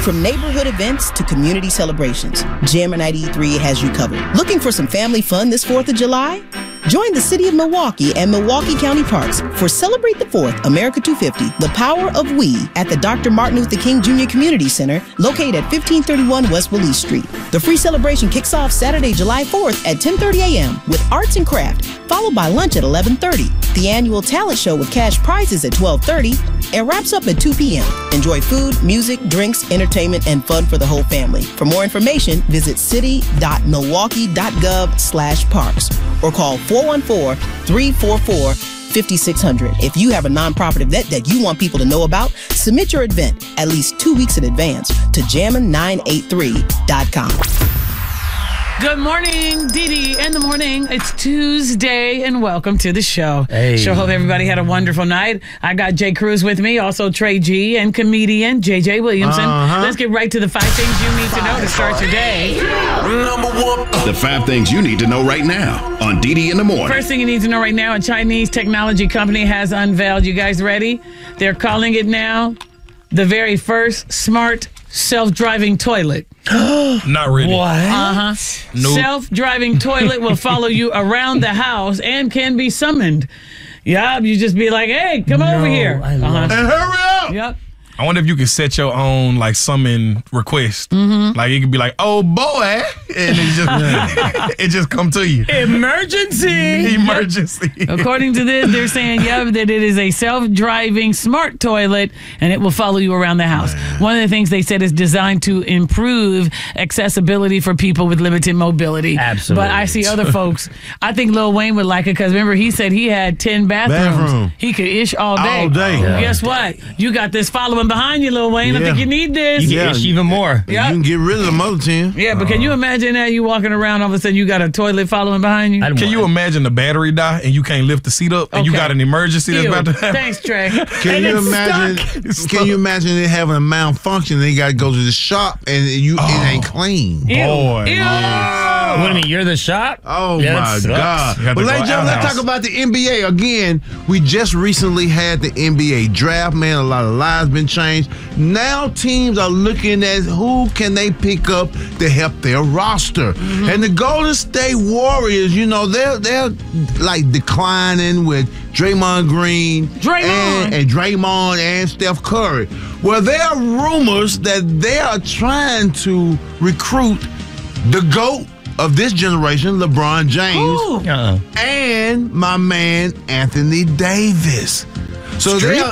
From neighborhood events to community celebrations, Jammer Night E3 has you covered. Looking for some family fun this 4th of July? Join the City of Milwaukee and Milwaukee County Parks for Celebrate the 4th, America 250, The Power of We at the Dr. Martin Luther King Jr. Community Center, located at 1531 West Willie Street. The free celebration kicks off Saturday, July 4th at 10:30 a.m. with arts and craft, followed by lunch at 11:30. The annual talent show with cash prizes at 12:30 and wraps up at 2 p.m. Enjoy food, music, drinks, entertainment, and fun for the whole family. For more information, visit city.milwaukee.gov/parks or call 414-344-5600. If you have a nonprofit event that you want people to know about, submit your event at least 2 weeks in advance to jammin983.com. Good morning, Dee in the morning. It's Tuesday, and welcome to the show. Hey. Sure hope everybody had a wonderful night. I got Jay Cruz with me, also Trey G, and comedian JJ Williamson. Let's get right to the 5 things you need to know to start your day. Number 1. The 5 things you need to know right now on Dee in the morning. First thing you need to know right now, a Chinese technology company has unveiled, you guys ready? They're calling it now the very first smart self-driving toilet. Not ready. What? Nope. Self-driving toilet will follow you around the house and can be summoned. Yup, you just be like, hey, come over here. I love And hurry up! Yep. I wonder if you could set your own like summon request. Like it could be like, "Oh boy," and it just come to you. Emergency. Emergency. According to this, they're saying, that it is a self-driving smart toilet and it will follow you around the house. One of the things they said is designed to improve accessibility for people with limited mobility. Absolutely. But I see other folks. I think Lil Wayne would like it because remember he said he had 10 bathrooms. He could ish all day. All day. Yeah. Guess what? You got this following behind you, Lil Wayne. I think you need this. You can ish even more. You can get rid of the other 10. Yeah, but can you imagine that you walking around, all of a sudden you got a toilet following behind you? Can you imagine the battery die and you can't lift the seat up and you got an emergency that's about to happen? Thanks, Trey. Can you imagine? Can you imagine it having a malfunction? They got to go to the shop and it ain't clean. Boy. Ew. What do you mean? You're the shop? Oh Yeah, my that God! You have to But go ladies and gentlemen, let's outhouse. talk about the NBA again. We just recently had the NBA draft. Man, a lot of lives been changed. Now teams are looking at who can they pick up to help their roster. And the Golden State Warriors, they're like declining with Draymond Green and Draymond and Steph Curry. Well, there are rumors that they are trying to recruit the GOAT of this generation, LeBron James, and my man Anthony Davis. So they'll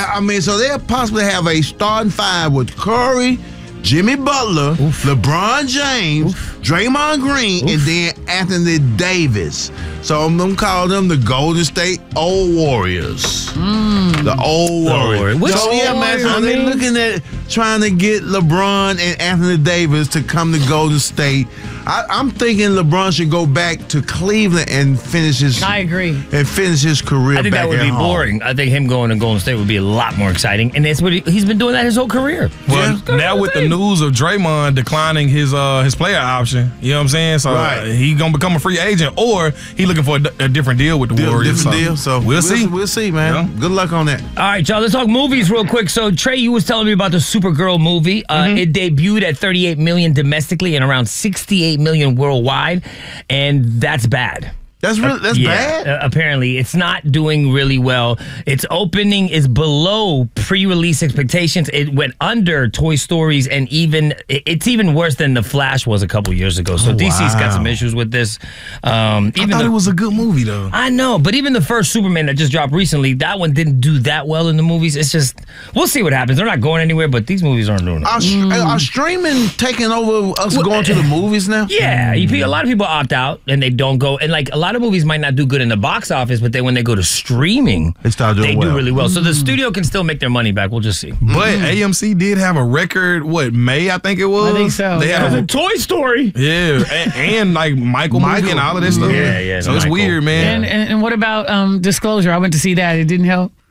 possibly have a starting 5 with Curry, Jimmy Butler, LeBron James, Draymond Green, and then Anthony Davis. So I'm going to call them the Golden State Old Warriors. The Old Warriors. So they're looking at trying to get LeBron and Anthony Davis to come to Golden State. I'm thinking LeBron should go back to Cleveland and finish his. I agree. And finish his career. I think back that would at be home. boring. I think him going to Golden State would be a lot more exciting, and it's what he's been doing that his whole career. Well, now with the news of Draymond declining his player option, you know what I'm saying? So he gonna become a free agent, or he looking for a different deal with the Warriors. Different deal. So we'll see. We'll see, man. Yeah. Good luck on that. All right, y'all, let's talk movies real quick. So, Trey, you was telling me about the Supergirl movie. It debuted at $38 million domestically and around $68 million worldwide, and that's bad. That's bad? Apparently, it's not doing really well. Its opening is below pre-release expectations. It went under Toy Stories, and it's even worse than The Flash was a couple years ago. So DC's got some issues with this. I thought it was a good movie, though. I know, but even the first Superman that just dropped recently, that one didn't do that well in the movies. It's just, we'll see what happens. They're not going anywhere, but these movies aren't doing it. Are streaming taking over us going to the movies now? Yeah, a lot of people opt out and they don't go. And like a lot of movies might not do good in the box office, but then when they go to streaming, they start doing do really well. So the studio can still make their money back. We'll just see. But AMC did have a record, May, I think it was? I think so. They had a Toy Story. Yeah, and like Michael movie and all of that stuff. Yeah. So it's weird, man. And what about Disclosure? I went to see that. It didn't help.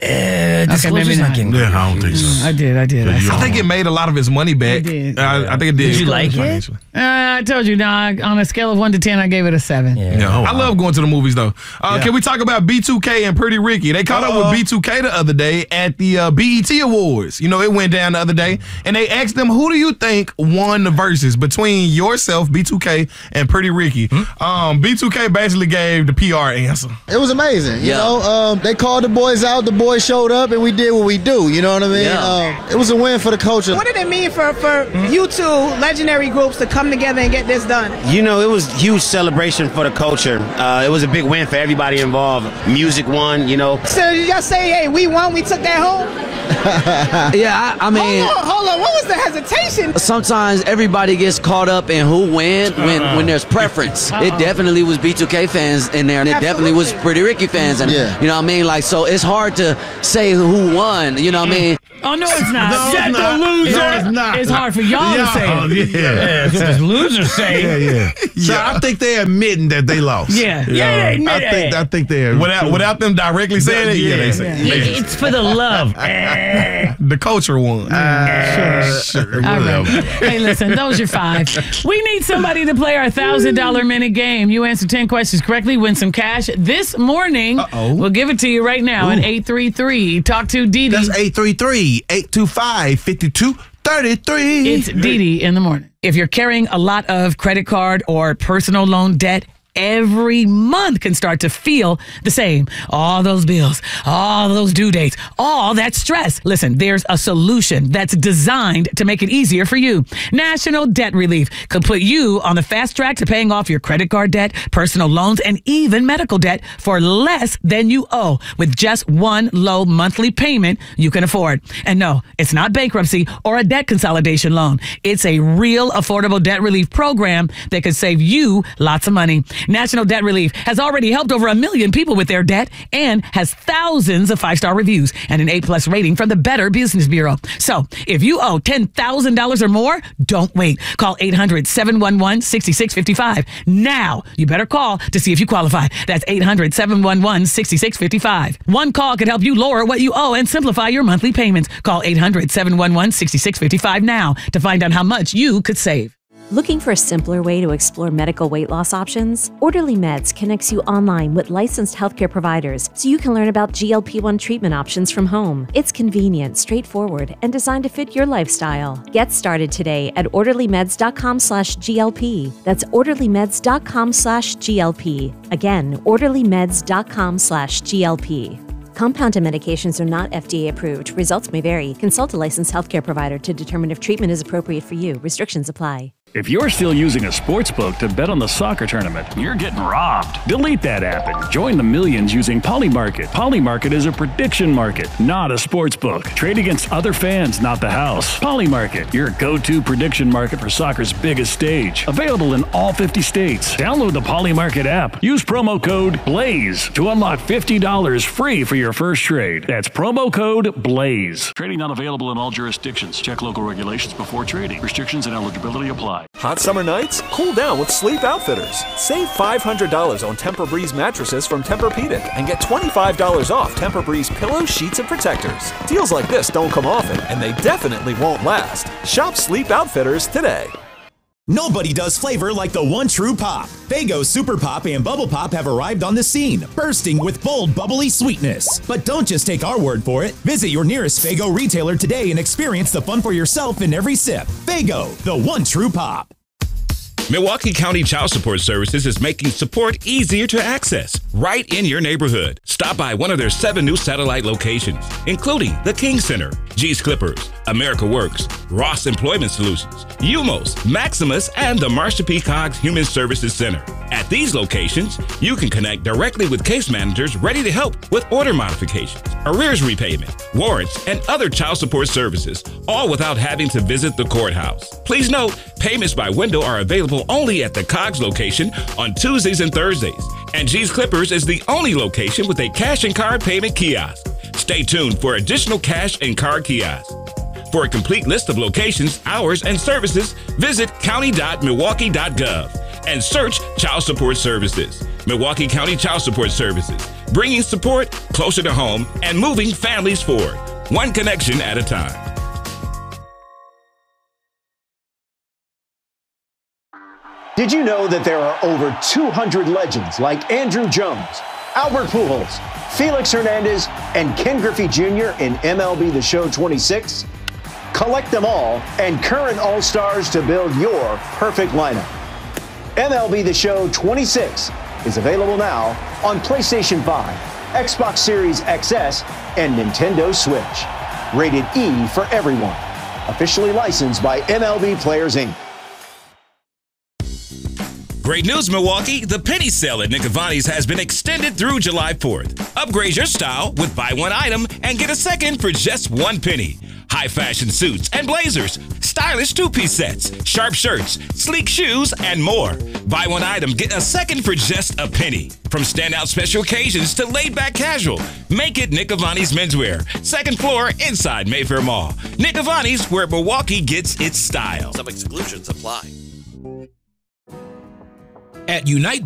Disclosure's not getting Yeah, I don't think so. I did. I think it made a lot of his money back. It did. I think it did. Did you like it? I told you, dog. On a scale of 1 to 10, I gave it a 7. Yeah. I love going to the movies though. Can we talk about B2K and Pretty Ricky? They caught up with B2K the other day at the BET Awards. You know, it went down the other day, and they asked them, who do you think won the verses between yourself, B2K, and Pretty Ricky? B2K basically gave the PR answer. It was amazing. You know, they called the boys out, the boys showed up, and we did what we do. You know what I mean? Yeah. It was a win for the culture. What did it mean for you two legendary groups to come together and get this done? You know, it was a huge celebration for the culture. It was a big win for everybody involved. Music won, you know. So you just say, hey, we won, we took that home? Yeah, I mean... Hold on, what was the hesitation? Sometimes everybody gets caught up in who win when there's preference. It definitely was B2K fans in there, and it definitely was Pretty Ricky fans. And, you know what I mean? Like, so it's hard to say who won, you know what I mean? Oh, no, it's not. No, That's it's the not. loser. No, it's not. It's hard for y'all to say it. Yeah, that's what this loser say. So I think they're admitting that they lost. Yeah, they admit it. I think they're Without them directly saying it, they say it. It's for the love. The culture won. sure. All right. Hey, listen, those are 5. We need somebody to play our $1,000 minute game. You answer 10 questions correctly, win some cash this morning. We'll give it to you right now at 833. Talk to Dee Dee. That's 833-825-5233. It's Dee Dee in the morning. If you're carrying a lot of credit card or personal loan debt, every month can start to feel the same. All those bills, all those due dates, all that stress. Listen, there's a solution that's designed to make it easier for you. National Debt Relief could put you on the fast track to paying off your credit card debt, personal loans, and even medical debt for less than you owe with just one low monthly payment you can afford. And no, it's not bankruptcy or a debt consolidation loan. It's a real affordable debt relief program that could save you lots of money. National Debt Relief has already helped over 1 million people with their debt and has thousands of 5-star reviews and an A+ rating from the Better Business Bureau. So if you owe $10,000 or more, don't wait. Call 800-711-6655. Now, you better call to see if you qualify. That's 800-711-6655. One call could help you lower what you owe and simplify your monthly payments. Call 800-711-6655 now to find out how much you could save. Looking for a simpler way to explore medical weight loss options? Orderly Meds connects you online with licensed healthcare providers so you can learn about GLP-1 treatment options from home. It's convenient, straightforward, and designed to fit your lifestyle. Get started today at orderlymeds.com/GLP. That's orderlymeds.com/GLP. Again, orderlymeds.com/GLP. Compounded medications are not FDA approved. Results may vary. Consult a licensed healthcare provider to determine if treatment is appropriate for you. Restrictions apply. If you're still using a sportsbook to bet on the soccer tournament, you're getting robbed. Delete that app and join the millions using Polymarket. Polymarket is a prediction market, not a sportsbook. Trade against other fans, not the house. Polymarket, your go-to prediction market for soccer's biggest stage. Available in all 50 states. Download the Polymarket app. Use promo code BLAZE to unlock $50 free for your first trade. That's promo code BLAZE. Trading not available in all jurisdictions. Check local regulations before trading. Restrictions and eligibility apply. Hot summer nights? Cool down with Sleep Outfitters. Save $500 on Tempur-Breeze mattresses from Tempur-Pedic and get $25 off Tempur-Breeze pillows, sheets, and protectors. Deals like this don't come often, and they definitely won't last. Shop Sleep Outfitters today. Nobody does flavor like the one true pop. Faygo Super Pop and Bubble Pop have arrived on the scene, bursting with bold, bubbly sweetness. But don't just take our word for it. Visit your nearest Faygo retailer today and experience the fun for yourself in every sip. Faygo, the one true pop. Milwaukee County Child Support Services is making support easier to access right in your neighborhood. Stop by one of their 7 new satellite locations, including the King Center, G's Clippers, America Works, Ross Employment Solutions, UMOS, Maximus, and the Marsha P. Cogs Human Services Center. At these locations, you can connect directly with case managers ready to help with order modifications, arrears repayment, warrants, and other child support services, all without having to visit the courthouse. Please note, payments by window are available only at the Cogs location on Tuesdays and Thursdays, and G's Clippers is the only location with a cash and card payment kiosk. Stay tuned for additional cash and card kiosks. For a complete list of locations, hours, and services, visit county.milwaukee.gov and search Child Support Services. Milwaukee County Child Support Services, bringing support closer to home, and moving families forward, one connection at a time. Did you know that there are over 200 legends like Andrew Jones, Albert Pujols, Felix Hernandez, and Ken Griffey Jr. in MLB The Show 26? Collect them all and current All-Stars to build your perfect lineup. MLB The Show 26 is available now on PlayStation 5, Xbox Series XS, and Nintendo Switch. Rated E for everyone. Officially licensed by MLB Players, Inc. Great news, Milwaukee. The penny sale at Nick Avani's has been extended through July 4th. Upgrade your style with buy one item and get a second for just 1 penny. High fashion suits and blazers, stylish two-piece sets, sharp shirts, sleek shoes, and more. Buy one item, get a second for just a penny. From standout special occasions to laid-back casual, make it Nick Avani's menswear. Second floor inside Mayfair Mall. Nick Avani's, where Milwaukee gets its style. Some exclusions apply. At Unite